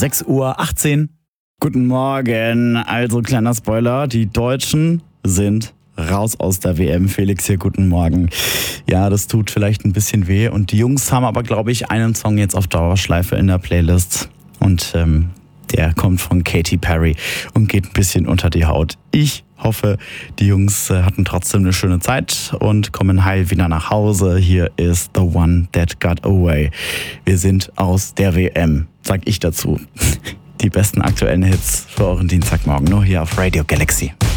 6:18 Uhr. Guten Morgen. Also kleiner Spoiler, die Deutschen sind raus aus der WM. Felix hier, guten Morgen. Ja, das tut vielleicht ein bisschen weh. Und die Jungs haben aber, glaube ich, einen Song jetzt auf Dauerschleife in der Playlist. Und der kommt von Katy Perry und geht ein bisschen unter die Haut. Ich hoffe, die Jungs hatten trotzdem eine schöne Zeit und kommen heil wieder nach Hause. Hier ist The One That Got Away. Wir sind aus der WM, sag ich dazu. Die besten aktuellen Hits für euren Dienstagmorgen, nur hier auf Radio Galaxy.